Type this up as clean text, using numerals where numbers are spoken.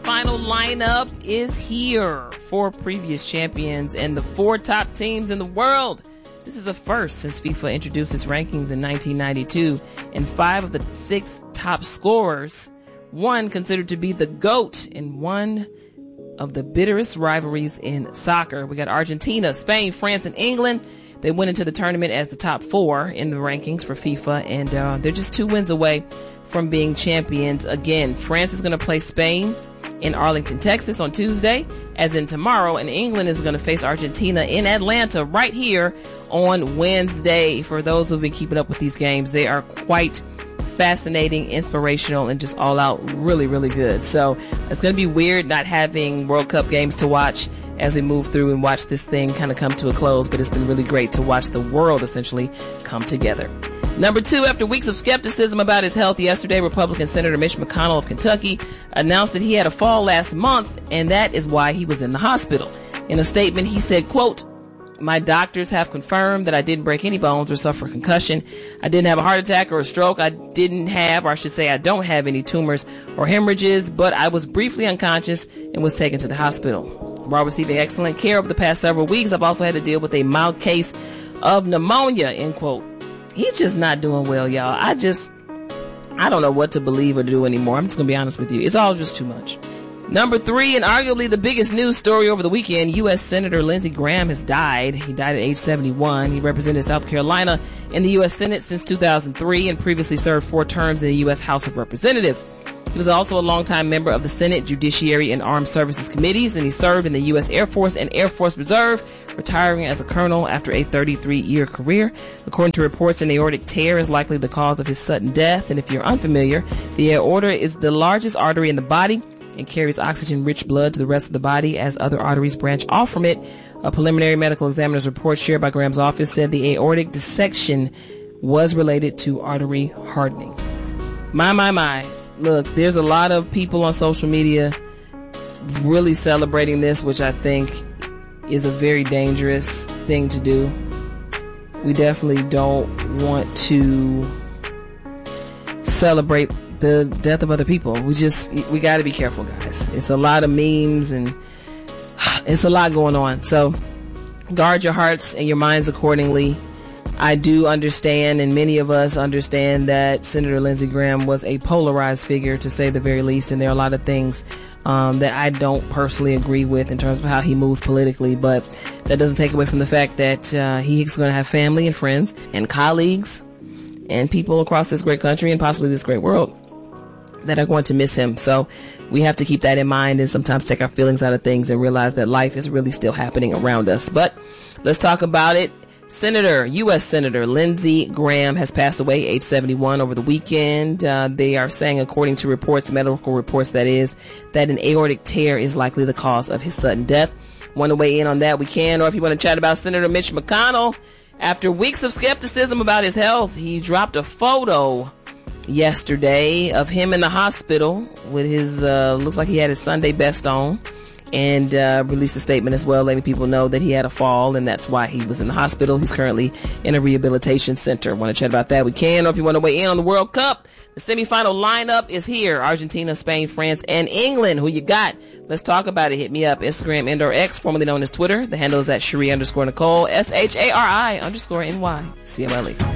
semifinal lineup is here. 4 previous champions and the 4 top teams in the world. This is a first since FIFA introduced its rankings in 1992, and 5 of the 6 top scorers, one considered to be the GOAT in one of the bitterest rivalries in soccer. We got Argentina, Spain, France, and England. They went into the tournament as the top 4 in the rankings for FIFA, and they're just 2 wins away from being champions again. France is going to play Spain in Arlington, Texas on Tuesday, as in tomorrow, and England is going to face Argentina in Atlanta right here on Wednesday. For those who've been keeping up with these games, they are quite fascinating, inspirational, and just all out really, really good. So it's going to be weird not having World Cup games to watch as we move through and watch this thing kind of come to a close, but it's been really great to watch the world essentially come together. Number 2, after weeks of skepticism about his health, yesterday Republican Senator Mitch McConnell of Kentucky announced that he had a fall last month, and that is why he was in the hospital. In a statement, he said, quote, "My doctors have confirmed that I didn't break any bones or suffer concussion. I didn't have a heart attack or a stroke. I didn't have, or I should say I don't have any tumors or hemorrhages, but I was briefly unconscious and was taken to the hospital. While receiving excellent care over the past several weeks, I've also had to deal with a mild case of pneumonia," end quote. He's just not doing well, y'all. I don't know what to believe or do anymore. I'm just going to be honest with you. It's all just too much. Number 3, and arguably the biggest news story over the weekend, U.S. Senator Lindsey Graham has died. He died at age 71. He represented South Carolina in the U.S. Senate since 2003 and previously served 4 terms in the U.S. House of Representatives. He was also a longtime member of the Senate Judiciary and Armed Services Committees, and he served in the U.S. Air Force and Air Force Reserve, retiring as a colonel after a 33-year career. According to reports, an aortic tear is likely the cause of his sudden death, and if you're unfamiliar, the aorta is the largest artery in the body and carries oxygen-rich blood to the rest of the body as other arteries branch off from it. A preliminary medical examiner's report shared by Graham's office said the aortic dissection was related to artery hardening. My. Look, there's a lot of people on social media really celebrating this, which I think is a very dangerous thing to do. We definitely don't want to celebrate the death of other people. We got to be careful, guys. It's a lot of memes and it's a lot going on. So guard your hearts and your minds accordingly. I do understand, and many of us understand, that Senator Lindsey Graham was a polarized figure, to say the very least, and there are a lot of things that I don't personally agree with in terms of how he moved politically, but that doesn't take away from the fact that he's going to have family and friends and colleagues and people across this great country and possibly this great world that are going to miss him. So we have to keep that in mind and sometimes take our feelings out of things and realize that life is really still happening around us. But let's talk about it. U.S. Senator Lindsey Graham has passed away, age 71, over the weekend. They are saying, according to reports, medical reports that is, that an aortic tear is likely the cause of his sudden death. Want to weigh in on that? We can. Or if you want to chat about Senator Mitch McConnell, after weeks of skepticism about his health, he dropped a photo yesterday of him in the hospital with his, looks like he had his Sunday best on. And released a statement as well, letting people know that he had a fall and that's why he was in the hospital. He's currently in a rehabilitation center. Want to chat about that? We can. Or if you want to weigh in on the World Cup, the semifinal lineup is here. Argentina, Spain, France, and England. Who you got? Let's talk about it. Hit me up. Instagram and or X, formerly known as Twitter. The handle is at Shari_Nicole, SHARI_NY. CMLE.